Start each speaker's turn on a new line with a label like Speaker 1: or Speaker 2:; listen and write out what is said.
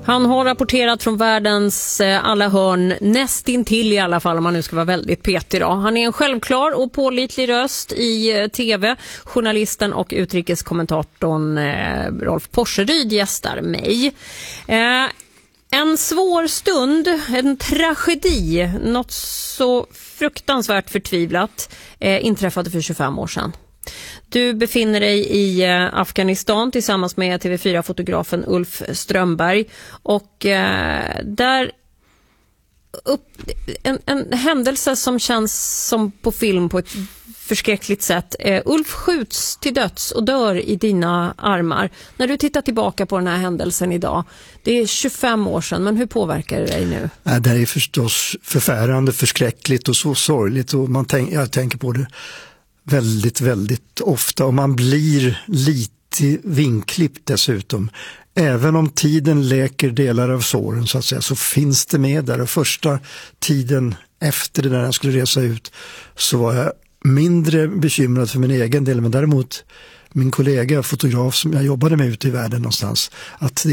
Speaker 1: Han har rapporterat från världens alla hörn, nästintill i alla fall om man nu ska vara väldigt petig då. Han är en självklar och pålitlig röst i tv. Journalisten och utrikeskommentatorn Rolf Porseryd gästar mig. En svår stund, en tragedi, något så fruktansvärt förtvivlat inträffade för 25 år sedan. Du befinner dig i Afghanistan tillsammans med TV4-fotografen Ulf Strömberg och där en händelse som känns som på film på ett förskräckligt sätt. Ulf skjuts till döds och dör i dina armar. När du tittar tillbaka på den här händelsen idag, det är 25 år sedan, men hur påverkar det dig nu?
Speaker 2: Det är förstås förfärande, förskräckligt och så sorgligt, och jag tänker på det väldigt, väldigt ofta, och man blir lite vinklippt dessutom. Även om tiden läker delar av såren så att säga, så finns det med där. Och första tiden efter det där jag skulle resa ut så var jag mindre bekymrad för min egen del, men däremot min kollega, fotograf som jag jobbade med ute i världen någonstans, att